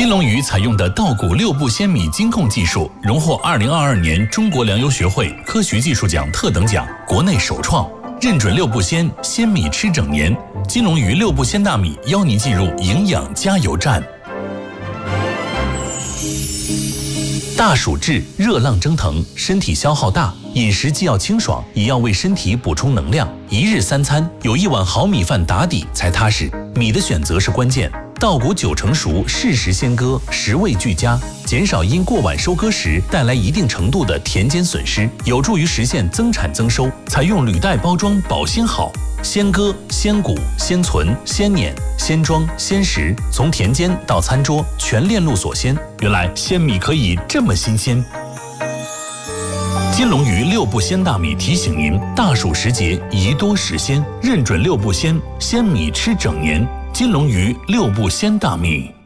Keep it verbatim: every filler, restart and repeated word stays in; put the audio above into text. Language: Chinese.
金龙鱼采用的稻谷六步鲜米精控技术，荣获二零二二年中国粮油学会科学技术奖特等奖，国内首创，认准六步鲜，鲜米吃整年。金龙鱼六步鲜大米邀您进入营养加油站。大暑至，热浪蒸腾，身体消耗大，饮食既要清爽，也要为身体补充能量。一日三餐有一碗好米饭打底才踏实，米的选择是关键。稻谷九成熟，适时鲜割，食味俱佳，减少因过晚收割时带来一定程度的田间损失，有助于实现增产增收。采用履带包装，保鲜好。鲜割、鲜谷、鲜存、鲜碾、鲜装、鲜食，从田间到餐桌，全链路所鲜。原来鲜米可以这么新鲜。金龙鱼六步鲜大米提醒您：大暑时节宜多食鲜，认准六步鲜，鲜米吃整年。金龙鱼六步鲜大米。